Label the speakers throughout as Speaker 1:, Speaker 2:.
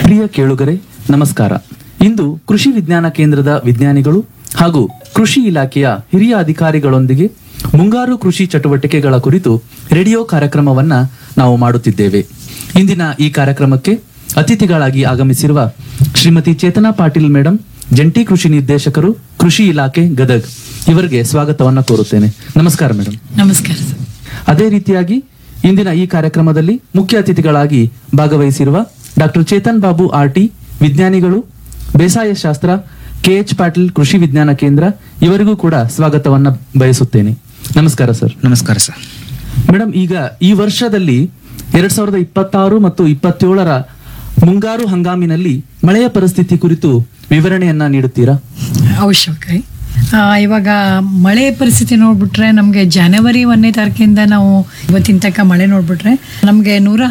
Speaker 1: ಪ್ರಿಯ ಕೇಳುಗರೆ ನಮಸ್ಕಾರ. ಇಂದು ಕೃಷಿ ವಿಜ್ಞಾನ ಕೇಂದ್ರದ ವಿಜ್ಞಾನಿಗಳು ಹಾಗೂ ಕೃಷಿ ಇಲಾಖೆಯ ಹಿರಿಯ ಅಧಿಕಾರಿಗಳೊಂದಿಗೆ ಮುಂಗಾರು ಕೃಷಿ ಚಟುವಟಿಕೆಗಳ ಕುರಿತು ರೇಡಿಯೋ ಕಾರ್ಯಕ್ರಮವನ್ನ ನಾವು ಮಾಡುತ್ತಿದ್ದೇವೆ. ಇಂದಿನ ಈ ಕಾರ್ಯಕ್ರಮಕ್ಕೆ ಅತಿಥಿಗಳಾಗಿ ಆಗಮಿಸಿರುವ ಶ್ರೀಮತಿ ಚೇತನಾ ಪಾಟೀಲ್ ಮೇಡಂ, ಜಂಟಿ ಕೃಷಿ ನಿರ್ದೇಶಕರು, ಕೃಷಿ ಇಲಾಖೆ ಗದಗ್, ಇವರಿಗೆ ಸ್ವಾಗತವನ್ನ ಕೋರುತ್ತೇನೆ. ನಮಸ್ಕಾರ ಮೇಡಂ.
Speaker 2: ನಮಸ್ಕಾರ ಸರ್.
Speaker 1: ಅದೇ ರೀತಿಯಾಗಿ ಇಂದಿನ ಈ ಕಾರ್ಯಕ್ರಮದಲ್ಲಿ ಮುಖ್ಯ ಅತಿಥಿಗಳಾಗಿ ಭಾಗವಹಿಸಿರುವ ಡಾಕ್ಟರ್ ಚೇತನ್ ಬಾಬು ಆರ್ಟಿ, ವಿಜ್ಞಾನಿಗಳು, ಬೇಸಾಯ ಶಾಸ್ತ್ರ, KH ಪಾಟೀಲ್ ಕೃಷಿ ವಿಜ್ಞಾನ ಕೇಂದ್ರ, ಇವರಿಗೂ ಕೂಡ ಸ್ವಾಗತವನ್ನ ಬಯಸುತ್ತೇನೆ. ನಮಸ್ಕಾರ ಸರ್.
Speaker 3: ನಮಸ್ಕಾರ ಸರ್.
Speaker 1: ಮೇಡಮ್, ಈಗ ಈ ವರ್ಷದಲ್ಲಿ 2026 ಮತ್ತು 27ರ ಮುಂಗಾರು ಹಂಗಾಮಿನಲ್ಲಿ ಮಳೆಯ ಪರಿಸ್ಥಿತಿ ಕುರಿತು ವಿವರಣೆಯನ್ನ ನೀಡುತ್ತೀರಾ?
Speaker 2: ಅವಶ್ಯಕ. ಇವಾಗ ಮಳೆ ಪರಿಸ್ಥಿತಿ ನೋಡ್ಬಿಟ್ರೆ ನಮಗೆ ಜನವರಿ 1ನೇ ತಾರೀಕಿಂದ ನಾವು ಇವತ್ತಿನ ತನಕ ಮಳೆ ನೋಡ್ಬಿಟ್ರೆ ನಮಗೆ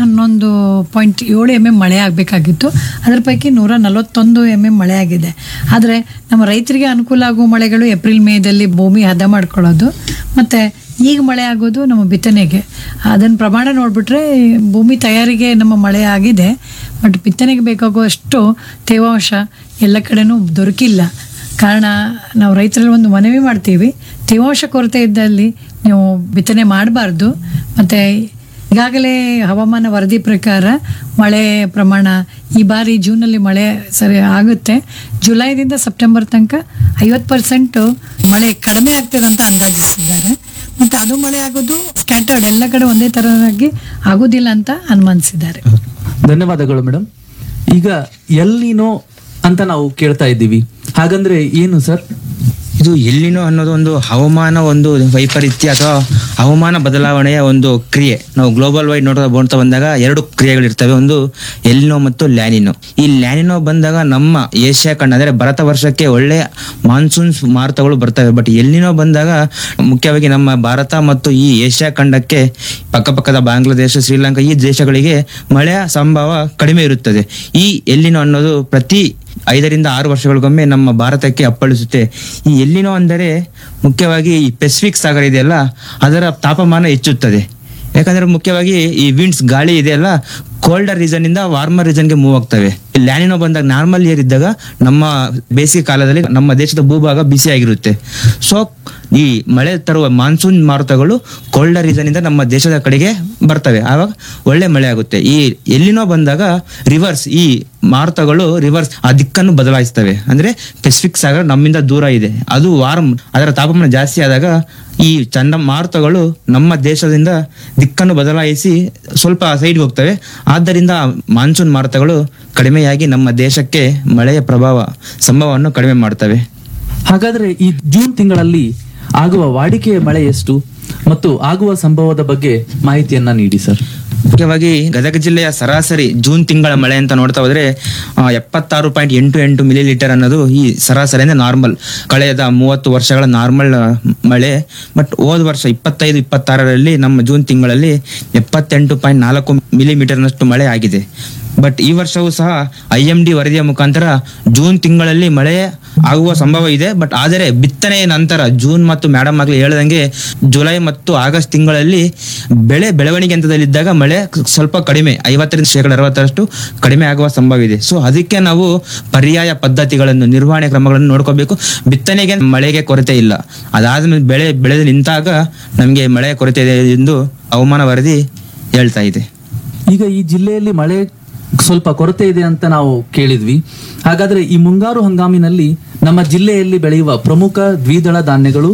Speaker 2: 111.7 mm ಮಳೆ ಆಗಬೇಕಾಗಿತ್ತು. ಅದರ ಪೈಕಿ 141 mm ಮಳೆ ಆಗಿದೆ. ಆದರೆ ನಮ್ಮ ರೈತರಿಗೆ ಅನುಕೂಲ ಆಗುವ ಮಳೆಗಳು ಏಪ್ರಿಲ್ ಮೇದಲ್ಲಿ ಭೂಮಿ ಹದ ಮಾಡ್ಕೊಳ್ಳೋದು, ಮತ್ತು ಈಗ ಮಳೆ ಆಗೋದು ನಮ್ಮ ಬಿತ್ತನೆಗೆ. ಅದನ್ನ ಪ್ರಮಾಣ ನೋಡ್ಬಿಟ್ರೆ ಭೂಮಿ ತಯಾರಿಗೆ ನಮ್ಮ ಮಳೆ ಆಗಿದೆ, ಬಟ್ ಬಿತ್ತನೆಗೆ ಬೇಕಾಗುವಷ್ಟು ತೇವಾಂಶ ಎಲ್ಲ ಕಡೆನೂ ದೊರಕಿಲ್ಲ. ಕಾರಣ ನಾವು ರೈತರಲ್ಲಿ ಒಂದು ಮನವಿ ಮಾಡ್ತೀವಿ, ತೇವಾಂಶ ಕೊರತೆ ಇದ್ದಲ್ಲಿ ನೀವು ಬಿತ್ತನೆ ಮಾಡಬಾರ್ದು. ಮತ್ತು ಈಗಾಗಲೇ ಹವಾಮಾನ ವರದಿ ಪ್ರಕಾರ ಮಳೆ ಪ್ರಮಾಣ ಈ ಬಾರಿ ಜೂನಲ್ಲಿ ಮಳೆ ಸರಿ ಆಗುತ್ತೆ. ಜುಲೈದಿಂದ ಸೆಪ್ಟೆಂಬರ್ ತನಕ 50% ಮಳೆ ಕಡಿಮೆ ಆಗ್ತದೆ ಅಂತ ಅಂದಾಜಿಸಿದ್ದಾರೆ. ಮತ್ತು ಅದು ಮಳೆ ಆಗೋದು ಸ್ಕ್ಯಾಟರ್ಡ್, ಎಲ್ಲ ಕಡೆ ಒಂದೇ ಥರವಾಗಿ ಆಗೋದಿಲ್ಲ ಅಂತ ಅನುಮಾನಿಸಿದ್ದಾರೆ.
Speaker 1: ಧನ್ಯವಾದಗಳು ಮೇಡಮ್. ಈಗ ಎಲ್ ನೀನೋ ಅಂತ ನಾವು ಕೇಳ್ತಾ ಇದ್ದೀವಿ, ಹಾಗಂದ್ರೆ ಏನು ಸರ್?
Speaker 3: ಇದು ಎಲ್ಲಿನೋ ಅನ್ನೋದು ಒಂದು ಹವಾಮಾನ ಒಂದು ವೈಪರೀತ್ಯ ಅಥವಾ ಹವಾಮಾನ ಬದಲಾವಣೆಯ ಒಂದು ಕ್ರಿಯೆ. ನಾವು ಗ್ಲೋಬಲ್ ವೈಡ್ ನೋಡ್ತಾ ಬಂದಾಗ 2 ಕ್ರಿಯೆಗಳಿರ್ತವೆ, ಒಂದು ಎಲ್ಲಿನೋ ಮತ್ತು ಲ್ಯಾನಿನೋ. ಈ ಲ್ಯಾನಿನೋ ಬಂದಾಗ ನಮ್ಮ ಏಷ್ಯಾ ಖಂಡ ಅಂದರೆ ಭಾರತ ವರ್ಷಕ್ಕೆ ಒಳ್ಳೆಯ ಮಾನ್ಸೂನ್ಸ್ ಮಾರುತಗಳು ಬರ್ತವೆ. ಬಟ್ ಎಲ್ಲಿನೋ ಬಂದಾಗ ಮುಖ್ಯವಾಗಿ ನಮ್ಮ ಭಾರತ ಮತ್ತು ಈ ಏಷ್ಯಾ ಖಂಡಕ್ಕೆ ಪಕ್ಕಪಕ್ಕದ ಬಾಂಗ್ಲಾದೇಶ, ಶ್ರೀಲಂಕಾ ಈ ದೇಶಗಳಿಗೆ ಮಳೆಯ ಸಂಭವ ಕಡಿಮೆ ಇರುತ್ತದೆ. ಈ ಎಲ್ಲಿನೋ ಅನ್ನೋದು ಪ್ರತಿ 5 ರಿಂದ 6 ವರ್ಷಗಳಿಗೊಮ್ಮೆ ನಮ್ಮ ಭಾರತಕ್ಕೆ ಅಪ್ಪಳಿಸುತ್ತೆ. ಈ ಎಲ್ಲಿನೋ ಅಂದರೆ ಮುಖ್ಯವಾಗಿ ಈ ಪೆಸಿಫಿಕ್ ಸಾಗರ ಇದೆಯಲ್ಲ, ಅದರ ತಾಪಮಾನ ಹೆಚ್ಚುತ್ತದೆ. ಯಾಕಂದ್ರೆ ಮುಖ್ಯವಾಗಿ ಈ ವಿಂಡ್ಸ್ ಗಾಳಿ ಇದೆಯಲ್ಲ, ಕೋಲ್ಡರ್ ರೀಸನ್ ಇಂದ ವಾರ್ಮರ್ ರೀಸನ್ಗೆ ಮೂವ್ ಆಗ್ತವೆ. ಲ್ಯಾನಿನೋ ಬಂದಾಗ ನಾರ್ಮಲ್ ಇಯರ್ ಇದ್ದಾಗ ನಮ್ಮ ಬೇಸಿಗೆ ಕಾಲದಲ್ಲಿ ನಮ್ಮ ದೇಶದ ಭೂಭಾಗ ಬಿಸಿಯಾಗಿರುತ್ತೆ. ಸೊ ಈ ಮಳೆ ತರುವ ಮಾನ್ಸೂನ್ ಮಾರುತಗಳು ಕೋಲ್ಡರ್ ರೀಸನ್ ಇಂದ ನಮ್ಮ ದೇಶದ ಕಡೆಗೆ ಬರ್ತವೆ, ಆವಾಗ ಒಳ್ಳೆ ಮಳೆ ಆಗುತ್ತೆ. ಈ ಎಲ್ಲಿನೋ ಬಂದಾಗ ರಿವರ್ಸ್, ಈ ಮಾರುತಗಳು ರಿವರ್ಸ್ ಆ ದಿಕ್ಕನ್ನು ಬದಲಾಯಿಸ್ತವೆ. ಅಂದ್ರೆ ಪೆಸಿಫಿಕ್ ಸಾಗರ ನಮ್ಮಿಂದ ದೂರ ಇದೆ, ಅದು ವಾರ್ಮ್, ಅದರ ತಾಪಮಾನ ಜಾಸ್ತಿ ಆದಾಗ ಈ ಚಂಡಮಾರುತಗಳು ನಮ್ಮ ದೇಶದಿಂದ ದಿಕ್ಕನ್ನು ಬದಲಾಯಿಸಿ ಸ್ವಲ್ಪ ಸೈಡ್ಗೆ ಹೋಗ್ತವೆ. ಆದ್ದರಿಂದ ಮಾನ್ಸೂನ್ ಮಾರುತಗಳು ಕಡಿಮೆಯಾಗಿ ನಮ್ಮ ದೇಶಕ್ಕೆ ಮಳೆಯ ಸಂಭವವನ್ನು ಕಡಿಮೆ ಮಾಡ್ತವೆ.
Speaker 1: ಹಾಗಾದ್ರೆ ಈ ಜೂನ್ ತಿಂಗಳಲ್ಲಿ ಆಗುವ ವಾಡಿಕೆಯ ಮಳೆ ಎಷ್ಟು ಮತ್ತು ಆಗುವ ಸಂಭವದ ಬಗ್ಗೆ ಮಾಹಿತಿಯನ್ನ ನೀಡಿ ಸರ್.
Speaker 3: ಮುಖ್ಯವಾಗಿ ಗದಗ ಜಿಲ್ಲೆಯ ಸರಾಸರಿ ಜೂನ್ ತಿಂಗಳ ಮಳೆ ಅಂತ ನೋಡ್ತಾ ಹೋದ್ರೆ 76.88 ಮಿಲಿಲೀಟರ್ ಅನ್ನೋದು ಈ ಸರಾಸರಿ ಅಂದ್ರೆ ನಾರ್ಮಲ್, ಕಳೆದ 30 ವರ್ಷಗಳ ನಾರ್ಮಲ್ ಮಳೆ. ಬಟ್ ಹೋದ ವರ್ಷ 25-26ರಲ್ಲಿ ನಮ್ಮ ಜೂನ್ ತಿಂಗಳಲ್ಲಿ 78.4 ಮಿಲಿಮೀಟರ್ನಷ್ಟು ಮಳೆ ಆಗಿದೆ. ಬಟ್ ಈ ವರ್ಷವೂ ಸಹ IMD ವರದಿಯ ಮುಖಾಂತರ ಜೂನ್ ತಿಂಗಳಲ್ಲಿ ಮಳೆ ಆಗುವ ಸಂಭವ ಇದೆ. ಬಟ್ ಆದರೆ ಬಿತ್ತನೆಯ ನಂತರ ಜೂನ್ ಮತ್ತು ಮೇಡಮ್ ಆಗ್ಲಿ ಹೇಳ್ದಂಗೆ ಜುಲೈ ಮತ್ತು ಆಗಸ್ಟ್ ತಿಂಗಳಲ್ಲಿ ಬೆಳವಣಿಗೆ ಹಂತದಲ್ಲಿದ್ದಾಗ ಮಳೆ ಸ್ವಲ್ಪ ಕಡಿಮೆ, 50% ಕಡಿಮೆ ಆಗುವ ಸಂಭವ ಇದೆ. ಸೊ ಅದಕ್ಕೆ ನಾವು ಪರ್ಯಾಯ ಪದ್ಧತಿಗಳನ್ನು, ನಿರ್ವಹಣೆ ಕ್ರಮಗಳನ್ನು ನೋಡ್ಕೋಬೇಕು. ಬಿತ್ತನೆಗೆ ಮಳೆಗೆ ಕೊರತೆ ಇಲ್ಲ, ಅದಾದ್ಮೇಲೆ ಬೆಳೆದು ನಿಂತಾಗ ನಮಗೆ ಮಳೆ ಕೊರತೆ ಇದೆ ಎಂದು ಹವಾಮಾನ ವರದಿ ಹೇಳ್ತಾ ಇದೆ.
Speaker 1: ಈಗ ಈ ಜಿಲ್ಲೆಯಲ್ಲಿ ಮಳೆ ಸ್ವಲ್ಪ ಕೊರತೆ ಇದೆ ಅಂತ ನಾವು ಕೇಳಿದ್ವಿ. ಹಾಗಾದ್ರೆ ಈ ಮುಂಗಾರು ಹಂಗಾಮಿನಲ್ಲಿ ನಮ್ಮ ಜಿಲ್ಲೆಯಲ್ಲಿ ಬೆಳೆಯುವ ಪ್ರಮುಖ ದ್ವಿದಳ ಧಾನ್ಯಗಳು